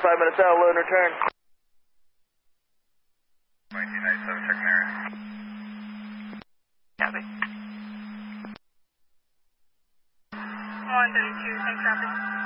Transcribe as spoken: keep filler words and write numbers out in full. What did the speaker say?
five minutes out, load and return. nineteen ninety-seven, check area. Copy. one thirty-two, thanks, copy.